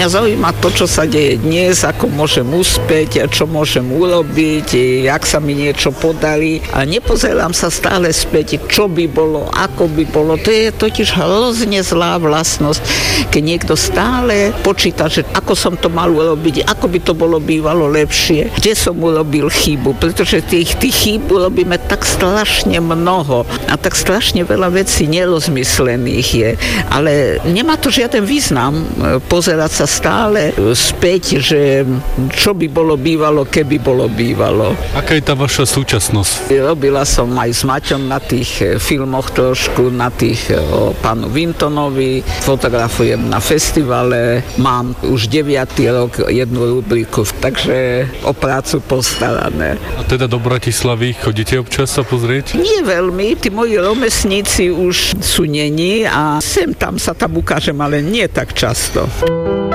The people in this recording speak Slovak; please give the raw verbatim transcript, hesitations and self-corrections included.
Mňa zaujíma to, čo sa deje dnes, ako môžem uspieť, čo môžem urobiť, jak sa mi niečo podali. A nepozerám sa stále späť, čo by bolo, ako by bolo. To je totiž hrozne zlá vlastnosť, keď niekto stále počíta, že ako som to mal urobiť, ako by to bolo bývalo lepšie, kde som urobil chybu, pretože tých, tých chýb urobíme tak strašne mnoho a tak strašne veľa vecí nerozmyslených je. Ale nemá to žiaden význam pozerať sa stále späť, že čo by bolo bývalo, keby bolo bývalo. Aká je tá vaša súčasnosť? Robila som aj s Maťom na tých filmoch trošku, na tých o pánu Vintonovi, fotografujem na festivale, mám už deviaty rok jednu rubriku, takže o prácu postarané. A teda do Bratislavy chodíte občas sa pozrieť? Nie veľmi, tí moji rovesníci už sú neni a sem tam sa tam ukážem, ale nie tak často.